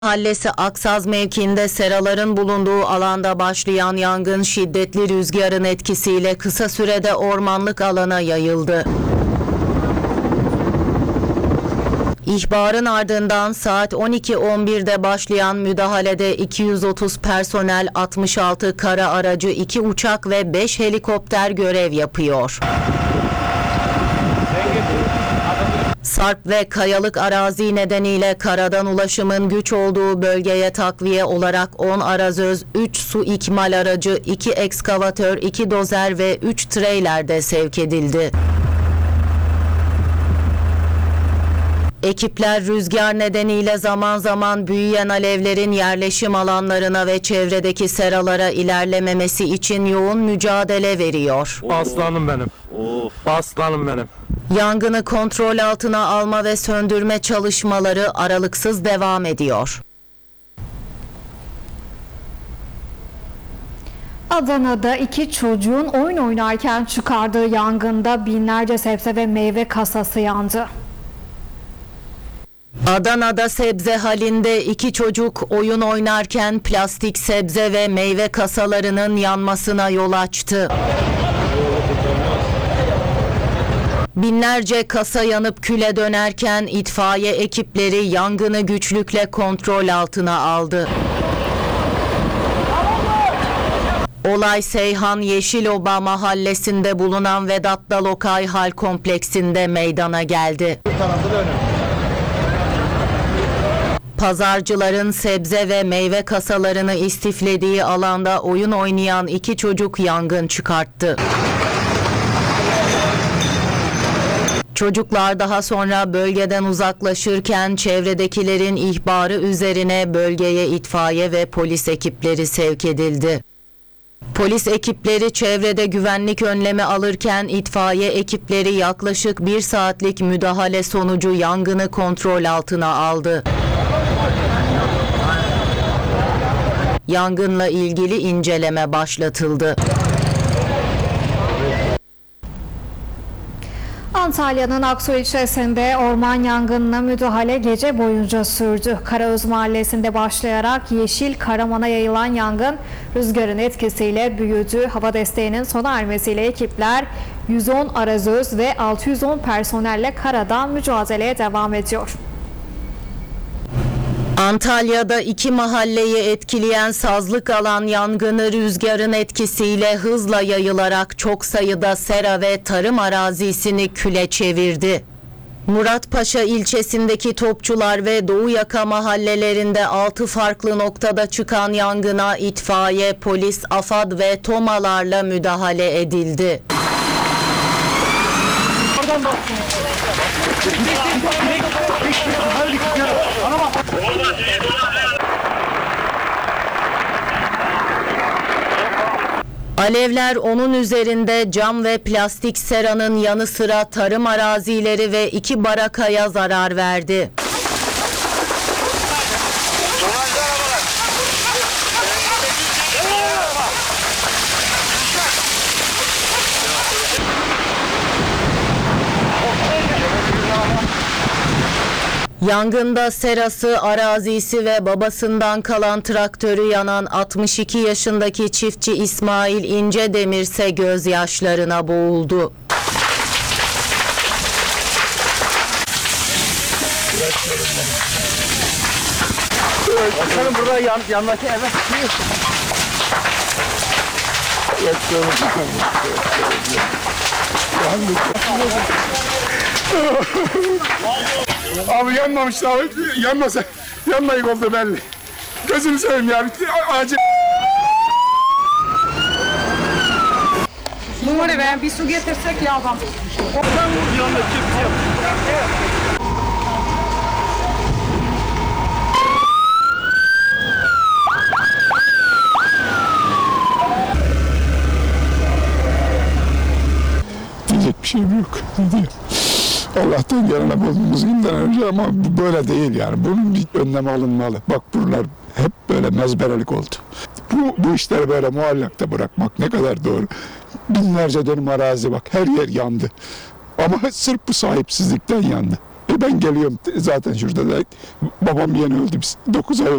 Mahallesi Aksaz mevkiinde seraların bulunduğu alanda başlayan yangın şiddetli rüzgarın etkisiyle kısa sürede ormanlık alana yayıldı. İhbarın ardından saat 12:11'de başlayan müdahalede 230 personel, 66 kara aracı, 2 uçak ve 5 helikopter görev yapıyor. Sarp ve kayalık arazi nedeniyle karadan ulaşımın güç olduğu bölgeye takviye olarak 10 arazöz, 3 su ikmal aracı, 2 ekskavatör, 2 dozer ve 3 treyler de sevk edildi. Ekipler rüzgar nedeniyle zaman zaman büyüyen alevlerin yerleşim alanlarına ve çevredeki seralara ilerlememesi için yoğun mücadele veriyor. Aslanım benim. Aslanım benim. Yangını kontrol altına alma ve söndürme çalışmaları aralıksız devam ediyor. Adana'da 2 çocuğun oyun oynarken çıkardığı yangında binlerce sebze ve meyve kasası yandı. Adana'da sebze halinde 2 çocuk oyun oynarken plastik sebze ve meyve kasalarının yanmasına yol açtı. Binlerce kasa yanıp küle dönerken itfaiye ekipleri yangını güçlükle kontrol altına aldı. Olay Seyhan Yeşiloba mahallesinde bulunan Vedat Dalokay Hal Kompleksinde meydana geldi. Pazarcıların sebze ve meyve kasalarını istiflediği alanda oyun oynayan 2 çocuk yangın çıkarttı. Çocuklar daha sonra bölgeden uzaklaşırken çevredekilerin ihbarı üzerine bölgeye itfaiye ve polis ekipleri sevk edildi. Polis ekipleri çevrede güvenlik önlemi alırken itfaiye ekipleri yaklaşık 1 saatlik müdahale sonucu yangını kontrol altına aldı. Yangınla ilgili inceleme başlatıldı. Antalya'nın Aksu ilçesinde orman yangınına müdahale gece boyunca sürdü. Karaöz mahallesinde başlayarak Yeşil Karaman'a yayılan yangın rüzgarın etkisiyle büyüdü. Hava desteğinin sona ermesiyle ekipler 110 arazöz ve 610 personelle karadan mücadeleye devam ediyor. Antalya'da 2 mahalleyi etkileyen sazlık alan yangını rüzgarın etkisiyle hızla yayılarak çok sayıda sera ve tarım arazisini küle çevirdi. Muratpaşa ilçesindeki Topçular ve Doğu Yaka mahallelerinde 6 farklı noktada çıkan yangına itfaiye, polis, AFAD ve TOMA'larla müdahale edildi. Alevler onun üzerinde cam ve plastik seranın yanı sıra tarım arazileri ve 2 barakaya zarar verdi. Yangında serası, arazisi ve babasından kalan traktörü yanan 62 yaşındaki çiftçi İsmail İncedemir ise gözyaşlarına boğuldu. Bakalım burada yandaki eve. Abi yanmamış abi. Yanmasa yanmayık oldu belli. Gözünü seveyim ya. Acil. Numara ver, bir su getirsek ya adam. Diyecek bir şey yok. Allah'tan gelene bulduğumuz günden önce ama bu böyle değil yani. Bunun bir önlemi alınmalı. Bak buralar hep böyle mezberelik oldu. Bu işleri böyle muallakta bırakmak ne kadar doğru. Binlerce dönüm arazi bak her yer yandı. Ama sırf bu sahipsizlikten yandı. Ben geliyorum zaten şurada da babam yeni öldü. 9 ay